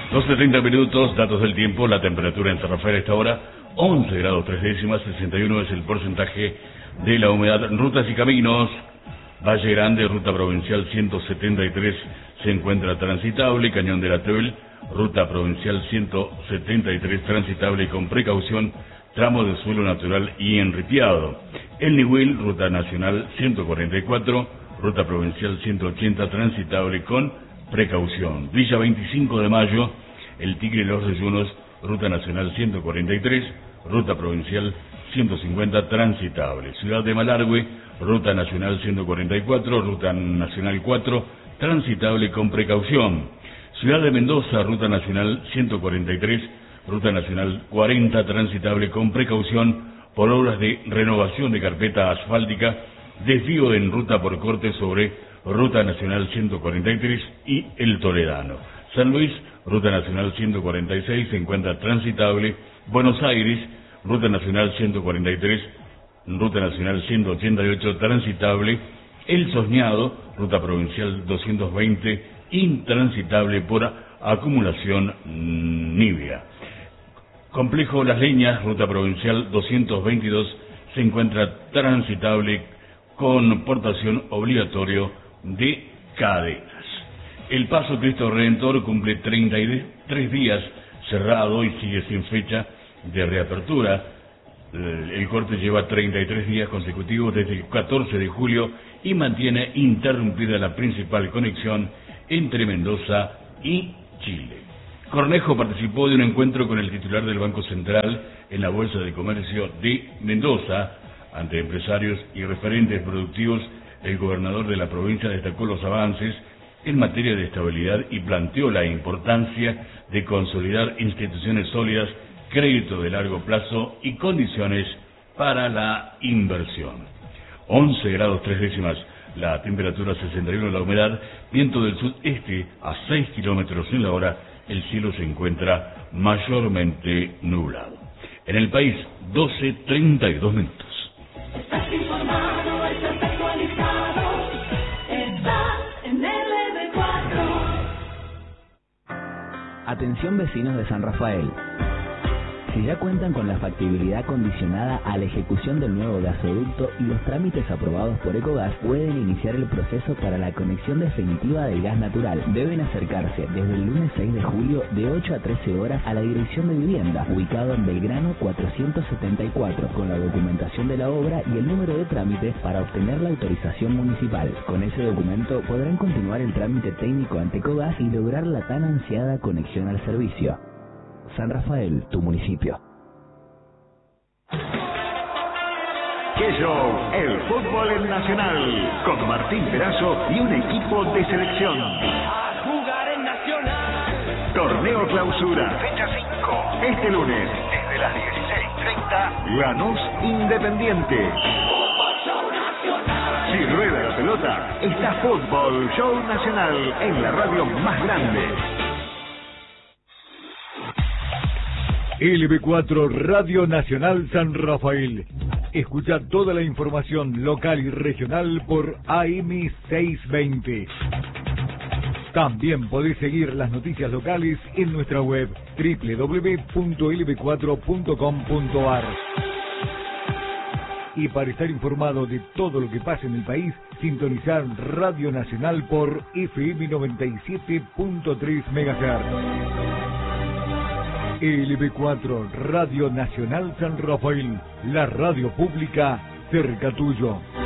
12:30 minutos, datos del tiempo, la temperatura en San Rafael a esta hora, 11 grados 3 décimas, 61 es el porcentaje de la humedad. Rutas y caminos, Valle Grande, ruta provincial 173 se encuentra transitable, Cañón de la Tevel, ruta provincial 173 transitable y con precaución, tramo de suelo natural y enripiado. El Nihuel, ruta nacional 144, ruta provincial 180 transitable con precaución. Villa 25 de Mayo, el Tigre y los Reyunos, ruta nacional 143, ruta provincial 150 transitable. Ciudad de Malargüe, ruta nacional 144, ruta nacional 4 transitable con precaución. Ciudad de Mendoza, ruta nacional 143, ruta nacional 40 transitable con precaución por obras de renovación de carpeta asfáltica, desvío en ruta por corte sobre ruta nacional 143 y el Toledano. San Luis, ruta nacional 146 se encuentra transitable. Buenos Aires, ruta nacional 143, ruta nacional 188 transitable. El Soñado, ruta provincial 220 intransitable por acumulación nívea. Complejo Las Leñas, ruta provincial 222 se encuentra transitable con portación obligatorio de cadenas. El Paso Cristo Redentor cumple 33 días cerrado y sigue sin fecha de reapertura. El corte lleva 33 días consecutivos desde el 14 de julio y mantiene interrumpida la principal conexión entre Mendoza y Chile. Cornejo participó de un encuentro con el titular del Banco Central en la Bolsa de Comercio de Mendoza. Ante empresarios y referentes productivos, el gobernador de la provincia destacó los avances en materia de estabilidad y planteó la importancia de consolidar instituciones sólidas, crédito de largo plazo y condiciones para la inversión. 11 grados 3 décimas, la temperatura 61, la humedad, viento del sudeste a 6 kilómetros en la hora, el cielo se encuentra mayormente nublado. En el país, 12:32 minutos. Estás informado, estás actualizado, estás en LB4. Atención vecinos de San Rafael. Si ya cuentan con la factibilidad condicionada a la ejecución del nuevo gasoducto y los trámites aprobados por Ecogas, pueden iniciar el proceso para la conexión definitiva del gas natural. Deben acercarse desde el lunes 6 de julio de 8 a 13 horas a la Dirección de Vivienda, ubicado en Belgrano 474, con la documentación de la obra y el número de trámite para obtener la autorización municipal. Con ese documento podrán continuar el trámite técnico ante Ecogas y lograr la tan ansiada conexión al servicio. San Rafael, tu municipio. ¡Qué show! El fútbol en Nacional, con Martín Perazo y un equipo de selección. Jugar en Nacional. Torneo Clausura, fecha 5. Este lunes, desde las 16:30, Lanús Independiente. Si rueda la pelota, está Fútbol Show Nacional en la radio más grande. LB4 Radio Nacional San Rafael. Escucha toda la información local y regional por AM 620. También podés seguir las noticias locales en nuestra web www.lb4.com.ar. Y para estar informado de todo lo que pasa en el país, sintonizar Radio Nacional por FM 97.3 MHz. LB4 Radio Nacional San Rafael, la radio pública cerca tuyo.